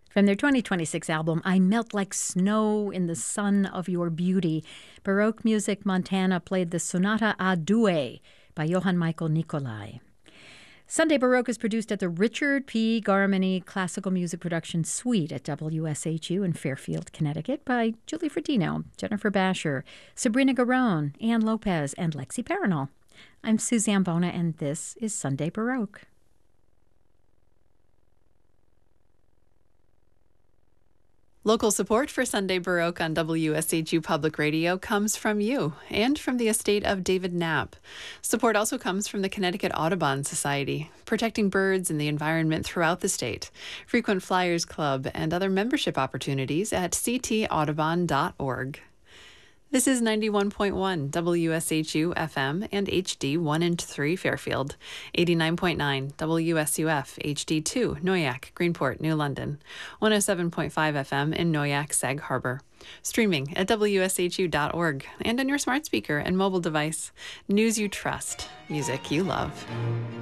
From their 2026 album, I Melt Like Snow in the Sun of Your Beauty, Baroque Music Montana played the Sonata a Due by Johann Michael Nicolai. Sunday Baroque is produced at the Richard P. Garmany Classical Music Production Suite at WSHU in Fairfield, Connecticut by Julie Frodino, Jennifer Basher, Sabrina Garone, Ann Lopez, and Lexi Paranol. I'm Suzanne Bona, and this is Sunday Baroque. Local support for Sunday Baroque on WSHU Public Radio comes from you and from the estate of David Knapp. Support also comes from the Connecticut Audubon Society, protecting birds and the environment throughout the state. Frequent Flyers Club and other membership opportunities at ctaudubon.org. This is 91.1 WSHU FM and HD 1 and 3 Fairfield, 89.9 WSUF HD 2 Noyac, Greenport, New London, 107.5 FM in Noyac, Sag Harbor. Streaming at WSHU.org and on your smart speaker and mobile device. News you trust, music you love.